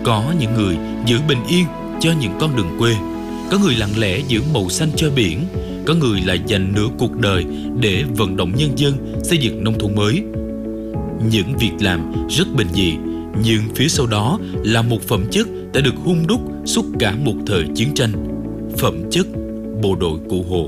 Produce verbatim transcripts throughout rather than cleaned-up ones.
Có những người giữ bình yên cho những con đường quê, có người lặng lẽ giữ màu xanh cho biển, có người lại dành nửa cuộc đời để vận động nhân dân xây dựng nông thôn mới. Những việc làm rất bình dị, nhưng phía sau đó là một phẩm chất đã được hun đúc suốt cả một thời chiến tranh, phẩm chất bộ đội Cụ Hồ.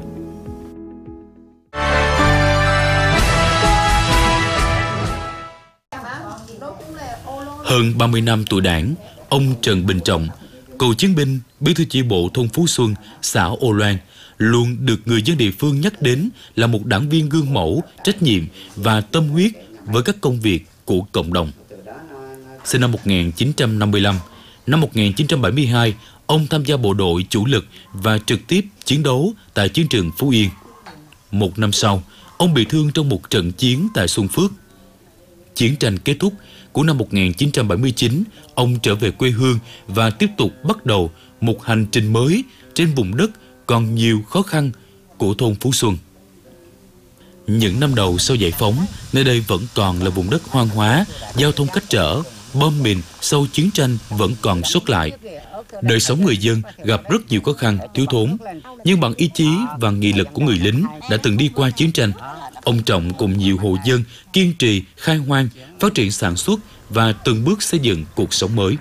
Hơn ba mươi năm tuổi Đảng, ông Trần Bình Trọng, cựu chiến binh, bí thư chi bộ thôn Phú Xuân, xã Ô Loan, luôn được người dân địa phương nhắc đến là một đảng viên gương mẫu, trách nhiệm và tâm huyết với các công việc của cộng đồng. Sinh năm một nghìn chín trăm năm mươi lăm, năm một nghìn chín trăm bảy mươi hai, ông tham gia bộ đội chủ lực và trực tiếp chiến đấu tại chiến trường Phú Yên. Một năm sau, ông bị thương trong một trận chiến tại Xuân Phước. Chiến tranh kết thúc, của năm một nghìn chín trăm bảy mươi chín, ông trở về quê hương và tiếp tục bắt đầu một hành trình mới trên vùng đất còn nhiều khó khăn của thôn Phú Xuân. Những năm đầu sau giải phóng, nơi đây vẫn còn là vùng đất hoang hóa, giao thông cách trở, bom mìn sau chiến tranh vẫn còn sót lại. Đời sống người dân gặp rất nhiều khó khăn, thiếu thốn, nhưng bằng ý chí và nghị lực của người lính đã từng đi qua chiến tranh, ông Trọng cùng nhiều hộ dân kiên trì khai hoang, phát triển sản xuất và từng bước xây dựng cuộc sống mới.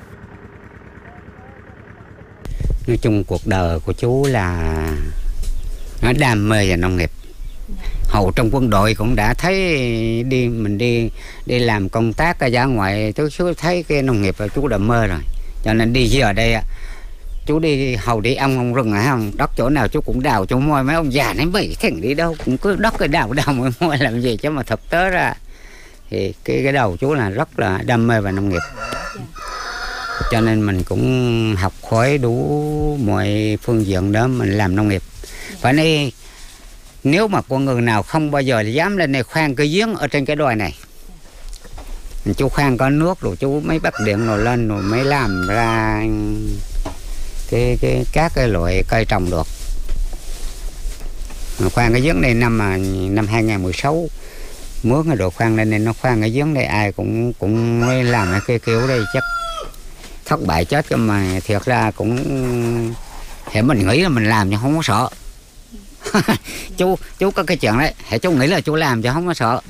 Nói chung cuộc đời của chú là nó đam mê về nông nghiệp. Hậu trong quân đội cũng đã thấy đi mình đi đi làm công tác ở ra ngoài, chú, chú thấy cái nông nghiệp là chú đam mê rồi. Cho nên đi giờ đây chú đi hầu đi ông ông rừng không, đất chỗ nào chú cũng đào, chú môi mấy ông già nói bảy thằng đi đâu cũng cứ đất cái đào đào mới môi làm gì, chứ mà thực tế ra thì cái cái đầu chú là rất là đam mê vào nông nghiệp. Cho nên mình cũng học hỏi đủ mọi phương diện đó mình làm nông nghiệp. Phải nói nếu mà con người nào không bao giờ dám lên đây khoan cái giếng ở trên cái đồi này, chú khoan có nước rồi chú mới bắt điện rồi lên rồi mới làm ra cái cái các cái loại cây trồng được. Mà khoan cái giếng này năm mà năm hai nghìn mười sáu mướn cái đồ khoan lên nên nó khoan cái giếng này ai cũng cũng mới làm cái kiểu đây chắc thất bại chết, cơ mà thiệt ra cũng thì mình nghĩ là mình làm chứ không có sợ. chú chú có cái chuyện đấy, thì chú nghĩ là chú làm chứ không có sợ.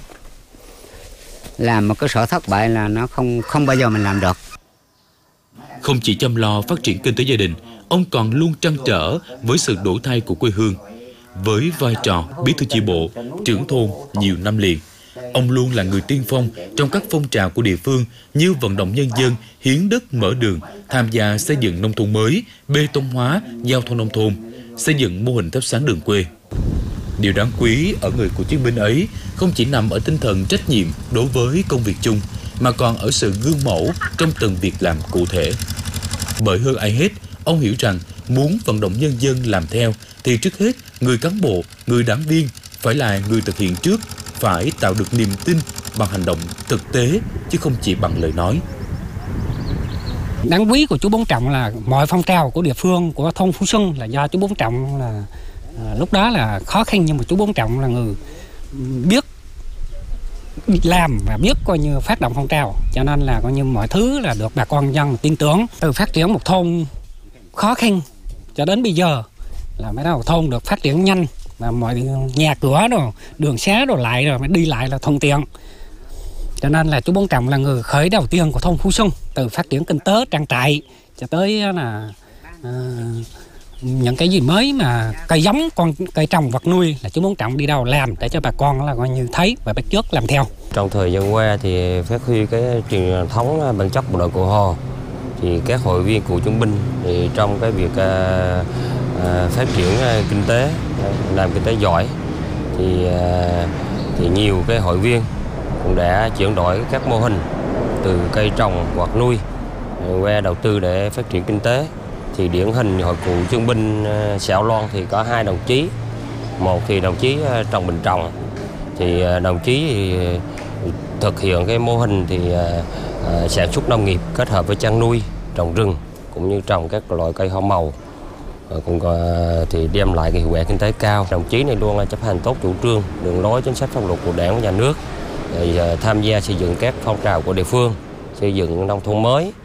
Làm mà cứ sợ thất bại là nó không không bao giờ mình làm được. Không chỉ chăm lo phát triển kinh tế gia đình, ông còn luôn trăn trở với sự đổi thay của quê hương. Với vai trò bí thư chi bộ, trưởng thôn nhiều năm liền, ông luôn là người tiên phong trong các phong trào của địa phương như vận động nhân dân hiến đất mở đường, tham gia xây dựng nông thôn mới, bê tông hóa giao thông nông thôn, xây dựng mô hình thắp sáng đường quê. Điều đáng quý ở người cựu chiến binh ấy không chỉ nằm ở tinh thần trách nhiệm đối với công việc chung, mà còn ở sự gương mẫu trong từng việc làm cụ thể. Bởi hơn ai hết, ông hiểu rằng muốn vận động nhân dân làm theo thì trước hết người cán bộ, người đảng viên phải là người thực hiện trước, phải tạo được niềm tin bằng hành động thực tế chứ không chỉ bằng lời nói. Đáng quý của chú Bốn Trọng là mọi phong trào của địa phương, của thôn Phú Xuân là do chú Bốn Trọng là à, lúc đó là khó khăn, nhưng mà chú Bốn Trọng là người biết làm và biết coi như phát động phong trào, cho nên là coi như mọi thứ là được bà con dân tin tưởng. Từ phát triển một thôn khó khăn cho đến bây giờ là mấy đầu thôn được phát triển nhanh, và mọi nhà cửa đồ, đường xá đồ lại rồi đi lại là thuận tiện. Cho nên là chú Bốn Trọng là người khởi đầu tiên của thôn Phú Xuân, từ phát triển kinh tế trang trại cho tới là à, những cái gì mới mà cây giống, con cây trồng vật nuôi là chú Bốn Trọng đi đâu làm để cho bà con là coi như thấy và bắt chước làm theo. Trong thời gian qua thì phát huy cái truyền thống bản chất bộ đội Cụ Hồ, thì các hội viên cựu chiến binh thì trong cái việc à, à, phát triển à, kinh tế, làm kinh tế giỏi thì à, thì nhiều cái hội viên cũng đã chuyển đổi các mô hình từ cây trồng hoặc nuôi qua đầu tư để phát triển kinh tế. Thì điển hình hội cựu chiến binh xã Ô Loan thì có hai đồng chí. Một thì đồng chí Trần Bình Trọng, thì đồng chí thì thực hiện cái mô hình thì uh, sản xuất nông nghiệp kết hợp với chăn nuôi, trồng rừng cũng như trồng các loại cây hoa màu, uh, cũng uh, thì đem lại cái hiệu quả kinh tế cao. Đồng chí này luôn là chấp hành tốt chủ trương, đường lối chính sách pháp luật của Đảng và Nhà nước, uh, tham gia xây dựng các phong trào của địa phương, xây dựng nông thôn mới,